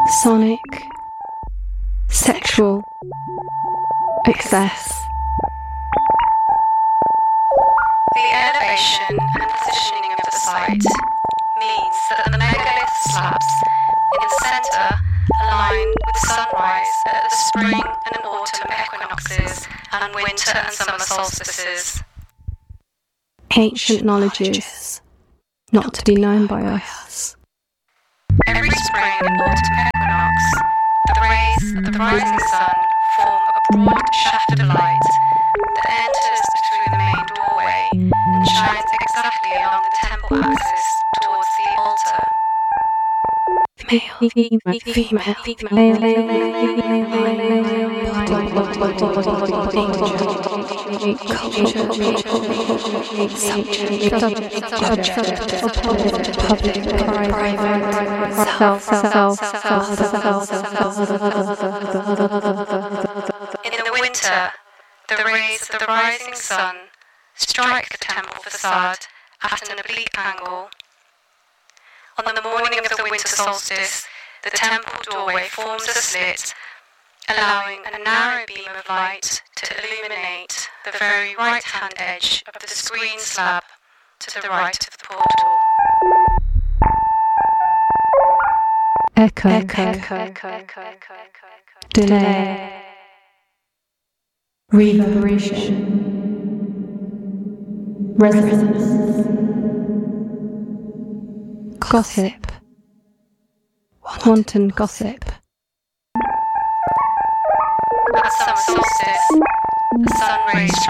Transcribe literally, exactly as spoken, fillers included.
sonic, sexual, excess. The elevation and positioning of the site means that the megalith slabs in the centre align with sunrise at the spring and autumn equinoxes and winter and summer solstices. Ancient knowledges, not to be known by us. Every spring and autumn equinox, the rays of the rising sun form a broad shaft of light that enters through the main doorway and shines exactly along the temple axis towards the altar. Male, female, female, female, In the winter, the rays of the rising sun strike the temple facade at an oblique angle. On the morning of the winter solstice, the temple doorway forms a slit, allowing a narrow beam of light to illuminate the very right-hand edge of the screen slab to the right of the portal. echo, echo, delay, reverberation, resonance, gossip, wanton gossip. At summer solstice, the sun rays